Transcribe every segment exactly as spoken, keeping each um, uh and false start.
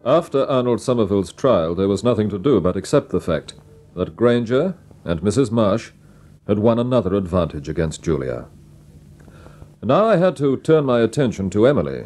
After Arnold Somerville's trial, there was nothing to do but accept the fact that Granger and Missus Marsh had won another advantage against Julia. Now I had to turn my attention to Emily.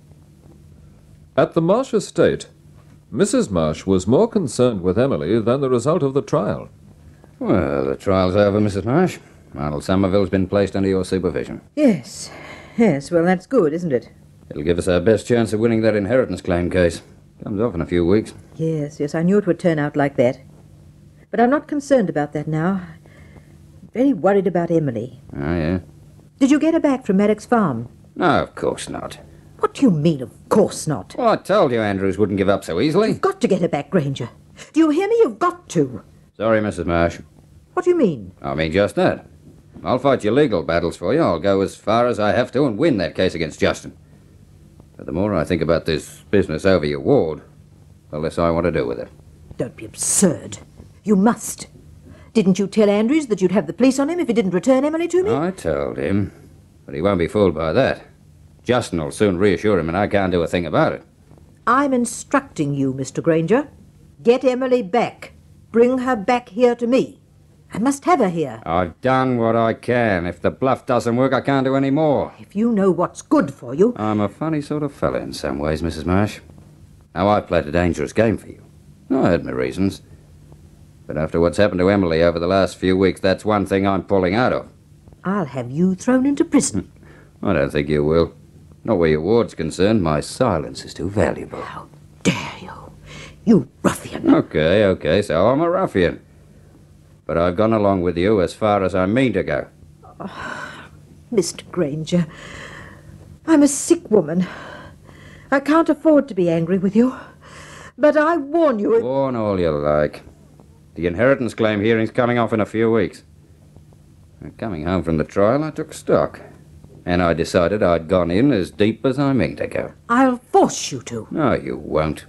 At the Marsh estate, Missus Marsh was more concerned with Emily than the result of the trial. Well, the trial's over, Missus Marsh. Arnold Somerville's been placed under your supervision. Yes, yes, well, that's good, isn't it? It'll give us our best chance of winning that inheritance claim case. Comes off in a few weeks. Yes, yes, I knew it would turn out like that. But I'm not concerned about that now. I'm very worried about Emily. Oh, yeah? Did you get her back from Maddox Farm? No, of course not. What do you mean, of course not? Well, I told you Andrews wouldn't give up so easily. You've got to get her back, Granger. Do you hear me? You've got to. Sorry, Missus Marsh. What do you mean? I mean just that. I'll fight your legal battles for you. I'll go as far as I have to and win that case against Justin. But the more I think about this business over your ward, the less I want to do with it. Don't be absurd. You must. Didn't you tell Andrews that you'd have the police on him if he didn't return Emily to me? I told him, but he won't be fooled by that. Justin will soon reassure him, and I can't do a thing about it. I'm instructing you, Mister Granger. Get Emily back. Bring her back here to me. I must have her here. I've done what I can. If the bluff doesn't work, I can't do any more. If you know what's good for you... I'm a funny sort of fella in some ways, Missus Marsh. Now, I played a dangerous game for you. I had my reasons. But after what's happened to Emily over the last few weeks, that's one thing I'm pulling out of. I'll have you thrown into prison. I don't think you will. Not where your ward's concerned. My silence is too valuable. How dare you? You ruffian. Okay, okay, so I'm a ruffian. But I've gone along with you as far as I mean to go. Oh, Mister Granger, I'm a sick woman. I can't afford to be angry with you. But I warn you... It... Warn all you like. The inheritance claim hearing's coming off in a few weeks. And coming home from the trial, I took stock. And I decided I'd gone in as deep as I mean to go. I'll force you to. No, you won't.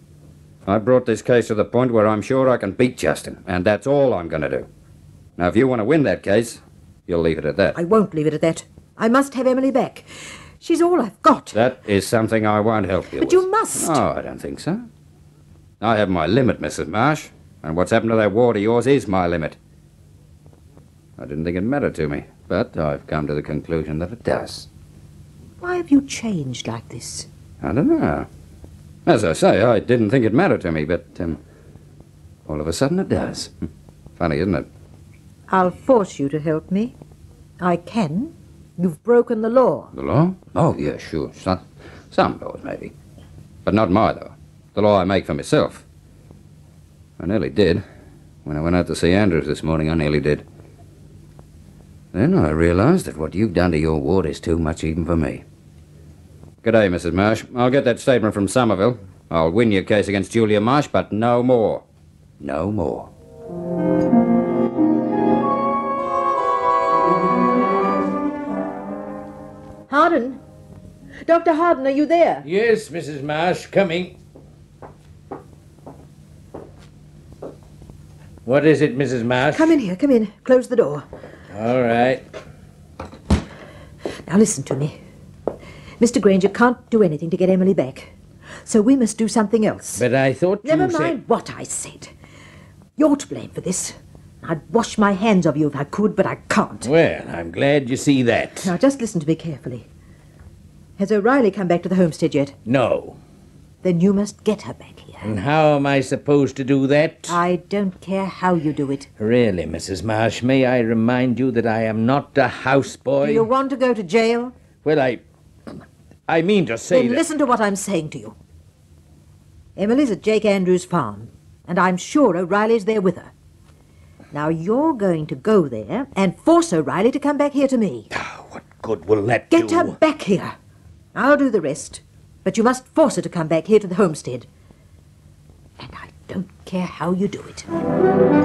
I brought this case to the point where I'm sure I can beat Justin, and that's all I'm going to do. Now, if you want to win that case, you'll leave it at that. I won't leave it at that. I must have Emily back. She's all I've got. That is something I won't help you but with. But you must. Oh, I don't think so. I have my limit, Missus Marsh, and what's happened to that ward of yours is my limit. I didn't think it mattered to me, but I've come to the conclusion that it does. Why have you changed like this? I don't know. As I say, I didn't think it mattered to me, but um, all of a sudden it does. Funny, isn't it? I'll force you to help me. I can. You've broken the law. The law? Oh, yeah, sure. Some, some laws, maybe. But not my law. The law I make for myself. I nearly did. When I went out to see Andrews this morning, I nearly did. Then I realized that what you've done to your ward is too much even for me. Good day, Missus Marsh. I'll get that statement from Somerville. I'll win your case against Julia Marsh, but no more. No more. Harden? Doctor Harden, are you there? Yes, Missus Marsh, coming. What is it, Missus Marsh? Come in here, come in. Close the door. All right. Now listen to me. Mister Granger can't do anything to get Emily back. So we must do something else. But I thought Never you said... mind what I said. You're to blame for this. I'd wash my hands of you if I could, but I can't. Well, I'm glad you see that. Now, just listen to me carefully. Has O'Reilly come back to the homestead yet? No. Then you must get her back here. And how am I supposed to do that? I don't care how you do it. Really, Missus Marsh, may I remind you that I am not a houseboy? Do you want to go to jail? Well, I... I mean to say then that... listen to what I'm saying to you. Emily's at Jake Andrews' farm, and I'm sure O'Reilly's there with her. Now, you're going to go there and force O'Reilly to come back here to me. Oh, what good will that Get do? her back here. I'll do the rest. But you must force her to come back here to the homestead. And I don't care how you do it.